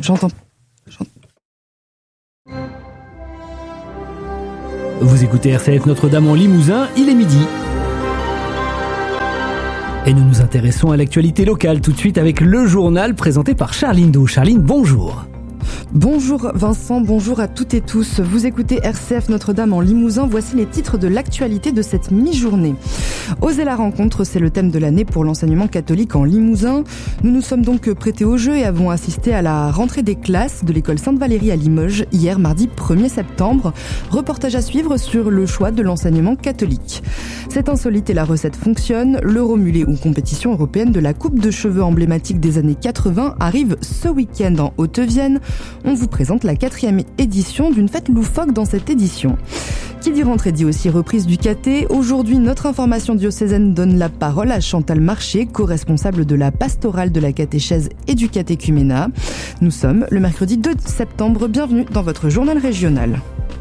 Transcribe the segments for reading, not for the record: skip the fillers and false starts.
J'entends. Vous écoutez RCF Notre-Dame en Limousin, il est midi. Et nous nous intéressons à l'actualité locale tout de suite avec le journal présenté par Charline Do. Charline, bonjour. Bonjour Vincent, bonjour à toutes et tous. Vous écoutez RCF Notre-Dame en Limousin. Voici les titres de l'actualité de cette mi-journée. Oser la rencontre, c'est le thème de l'année pour l'enseignement catholique en Limousin. Nous nous sommes donc prêtés au jeu et avons assisté à la rentrée des classes de l'école Sainte-Valérie à Limoges hier mardi 1er septembre. Reportage à suivre sur le choix de l'enseignement catholique. C'est insolite et la recette fonctionne. L'Euromulé ou compétition européenne de la coupe de cheveux emblématique des années 80 arrive ce week-end en Haute-Vienne. On vous présente la 4e édition d'une fête loufoque dans cette édition. Qui dit rentrée dit aussi reprise du caté. Aujourd'hui, notre information diocésaine donne la parole à Chantal Marché, co-responsable de la pastorale de la catéchèse et du catéchuménat. Nous sommes le mercredi 2 septembre. Bienvenue dans votre journal régional.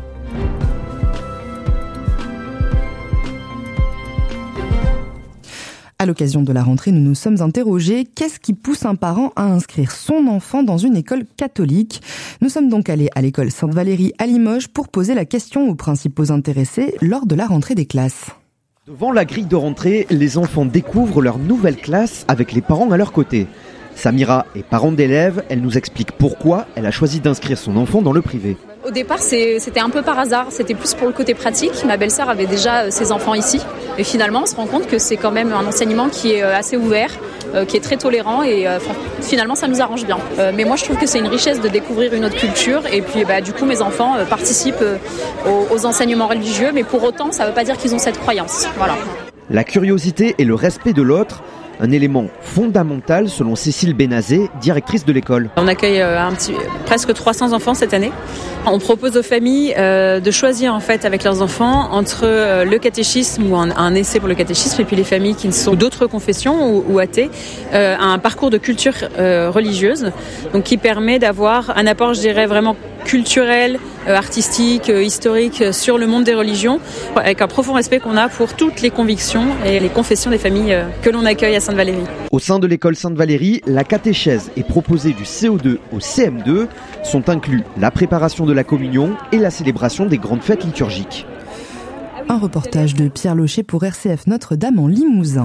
À l'occasion de la rentrée, nous nous sommes interrogés, qu'est-ce qui pousse un parent à inscrire son enfant dans une école catholique ? Nous sommes donc allés à l'école Sainte-Valérie à Limoges pour poser la question aux principaux intéressés lors de la rentrée des classes. Devant la grille de rentrée, les enfants découvrent leur nouvelle classe avec les parents à leur côté. Samira est parente d'élèves, elle nous explique pourquoi elle a choisi d'inscrire son enfant dans le privé. Au départ, c'était un peu par hasard, c'était plus pour le côté pratique. Ma belle-sœur avait déjà ses enfants ici. Et finalement, on se rend compte que c'est quand même un enseignement qui est assez ouvert, qui est très tolérant et finalement, ça nous arrange bien. Mais moi, je trouve que c'est une richesse de découvrir une autre culture. Et puis, du coup, mes enfants participent aux enseignements religieux. Mais pour autant, ça ne veut pas dire qu'ils ont cette croyance. Voilà. La curiosité et le respect de l'autre, un élément fondamental selon Cécile Bénazé, directrice de l'école. On accueille presque 300 enfants cette année. On propose aux familles de choisir en fait avec leurs enfants entre le catéchisme ou un essai pour le catéchisme et puis les familles qui sont d'autres confessions ou athées, un parcours de culture religieuse, donc qui permet d'avoir un apport, je dirais, vraiment culturel, artistique, historique sur le monde des religions, avec un profond respect qu'on a pour toutes les convictions et les confessions des familles que l'on accueille à Sainte-Valérie. Au sein de l'école Sainte-Valérie, la catéchèse est proposée du CO2 au CM2. Sont inclus la préparation de la communion et la célébration des grandes fêtes liturgiques. Un reportage de Pierre Locher pour RCF Notre-Dame en Limousin.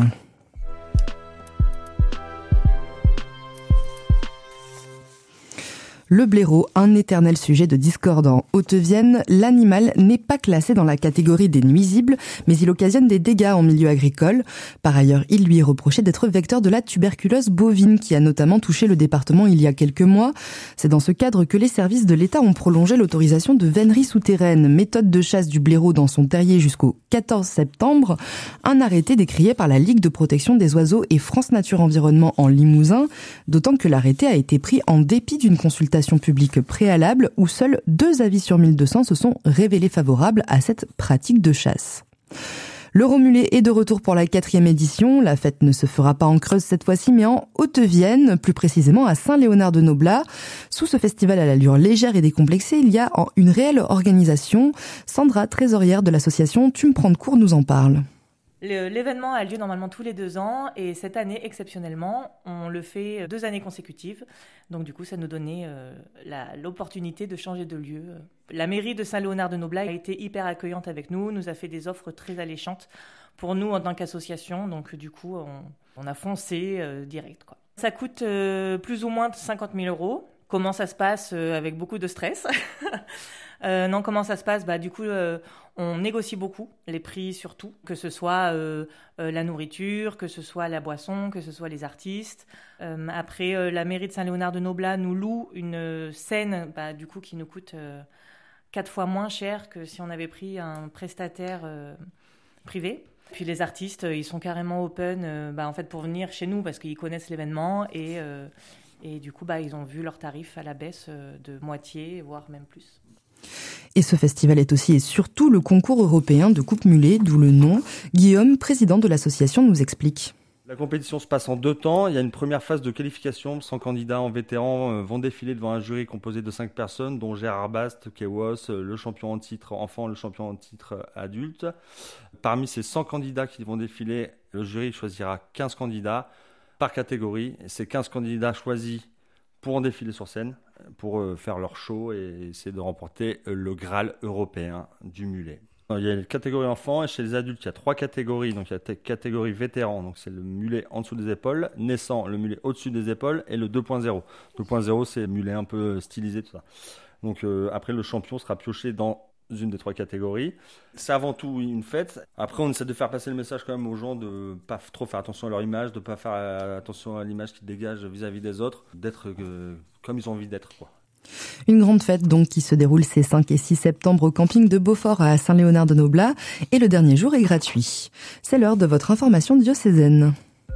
Le blaireau, un éternel sujet de discorde en Haute-Vienne. L'animal n'est pas classé dans la catégorie des nuisibles, mais il occasionne des dégâts en milieu agricole. Par ailleurs, il lui est reproché d'être vecteur de la tuberculose bovine, qui a notamment touché le département il y a quelques mois. C'est dans ce cadre que les services de l'État ont prolongé l'autorisation de vénerie souterraine, méthode de chasse du blaireau dans son terrier jusqu'au 14 septembre. Un arrêté décrié par la Ligue de protection des oiseaux et France Nature Environnement en Limousin, d'autant que l'arrêté a été pris en dépit d'une consultation publique préalable où seuls 2 avis sur 1200 se sont révélés favorables à cette pratique de chasse. L'Euromulé est de retour pour la 4e édition. La fête ne se fera pas en Creuse cette fois-ci, mais en Haute-Vienne, plus précisément à Saint-Léonard-de-Noblat. Sous ce festival à l'allure légère et décomplexée, il y a une réelle organisation. Sandra, trésorière de l'association Tu me prends de court, nous en parle. L'événement a lieu normalement tous les 2 ans et cette année, exceptionnellement, on le fait 2 années consécutives. Donc du coup, ça nous donnait l'opportunité de changer de lieu. La mairie de Saint-Léonard-de-Noblat a été hyper accueillante avec nous a fait des offres très alléchantes pour nous en tant qu'association. Donc du coup, on a foncé direct, quoi. Ça coûte plus ou moins 50 000 euros. Comment ça se passe avec beaucoup de stress. Comment ça se passe ? Du coup, on négocie beaucoup les prix surtout, que ce soit la nourriture, que ce soit la boisson, que ce soit les artistes. Après, la mairie de Saint-Léonard-de-Noblat nous loue une scène du coup, qui nous coûte 4 fois moins cher que si on avait pris un prestataire privé. Puis les artistes, ils sont carrément open en fait, pour venir chez nous parce qu'ils connaissent l'événement et du coup, ils ont vu leurs tarifs à la baisse de moitié, voire même plus. Et ce festival est aussi et surtout le concours européen de coupe mulet, d'où le nom. Guillaume, président de l'association, nous explique. La compétition se passe en 2 temps. Il y a une première phase de qualification. 100 candidats en vétéran vont défiler devant un jury composé de 5 personnes, dont Gérard Bast, Kewas, le champion en titre enfant, le champion en titre adulte. Parmi ces 100 candidats qui vont défiler, le jury choisira 15 candidats par catégorie. Ces 15 candidats choisis pourront défiler sur scène. pour faire leur show et essayer de remporter le Graal européen du mulet. Il y a les catégories enfants et chez les adultes, il y a 3 catégories. Donc il y a la catégorie vétéran, donc c'est le mulet en dessous des épaules, naissant, le mulet au-dessus des épaules et le 2.0. 2.0, c'est mulet un peu stylisé, tout ça. Donc après, le champion sera pioché dans une des 3 catégories. C'est avant tout une fête. Après, on essaie de faire passer le message quand même aux gens de pas trop faire attention à leur image, de pas faire attention à l'image qu'ils dégagent vis-à-vis des autres, d'être comme ils ont envie d'être, quoi. Une grande fête donc qui se déroule ces 5 et 6 septembre au camping de Beaufort à Saint-Léonard-de-Noblat et le dernier jour est gratuit. C'est l'heure de votre information diocésaine.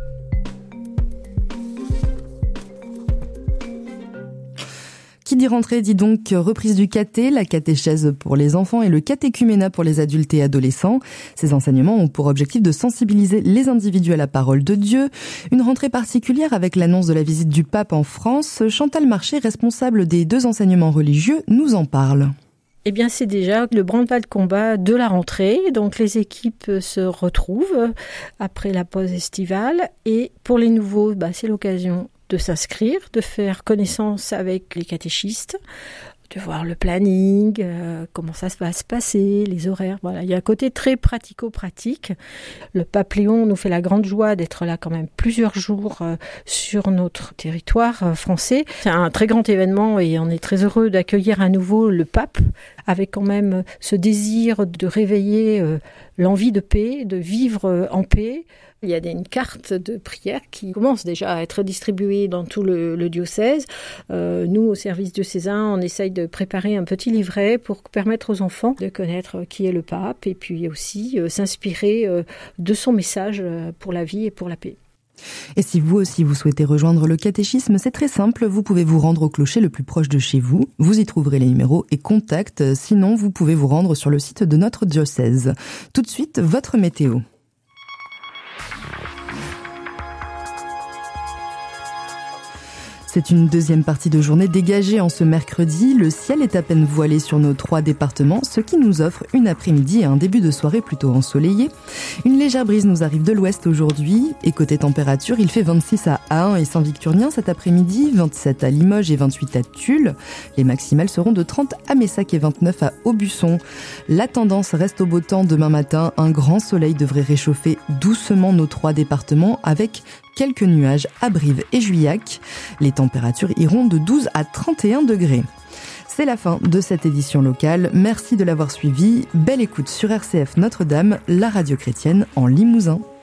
Qui dit rentrée dit donc reprise du caté, la catéchèse pour les enfants et le catéchuménat pour les adultes et adolescents. Ces enseignements ont pour objectif de sensibiliser les individus à la parole de Dieu. Une rentrée particulière avec l'annonce de la visite du pape en France. Chantal Marché, responsable des 2 enseignements religieux, nous en parle. Eh bien, c'est déjà le branle-bas de combat de la rentrée. Donc, les équipes se retrouvent après la pause estivale. Et pour les nouveaux, c'est l'occasion de s'inscrire, de faire connaissance avec les catéchistes, de voir le planning, comment ça va se passer, les horaires. Voilà, il y a un côté très pratico-pratique. Le pape Léon nous fait la grande joie d'être là quand même plusieurs jours sur notre territoire français. C'est un très grand événement et on est très heureux d'accueillir à nouveau le pape avec quand même ce désir de réveiller l'envie de paix, de vivre en paix. Il y a une carte de prière qui commence déjà à être distribuée dans tout le diocèse. Nous, au service diocésain, on essaye de préparer un petit livret pour permettre aux enfants de connaître qui est le pape et puis aussi s'inspirer de son message pour la vie et pour la paix. Et si vous aussi vous souhaitez rejoindre le catéchisme, c'est très simple, vous pouvez vous rendre au clocher le plus proche de chez vous. Vous y trouverez les numéros et contacts. Sinon, vous pouvez vous rendre sur le site de notre diocèse. Tout de suite, votre météo. C'est une deuxième partie de journée dégagée en ce mercredi. Le ciel est à peine voilé sur nos 3 départements, ce qui nous offre une après-midi et un début de soirée plutôt ensoleillé. Une légère brise nous arrive de l'ouest aujourd'hui. Et côté température, il fait 26 à Ahun et Saint-Victurnien cet après-midi, 27 à Limoges et 28 à Tulle. Les maximales seront de 30 à Messac et 29 à Aubusson. La tendance reste au beau temps demain matin. Un grand soleil devrait réchauffer doucement nos 3 départements avec quelques nuages à Brive et Juillac. Les températures iront de 12 à 31 degrés. C'est la fin de cette édition locale. Merci de l'avoir suivi. Belle écoute sur RCF Notre-Dame, la radio chrétienne en Limousin.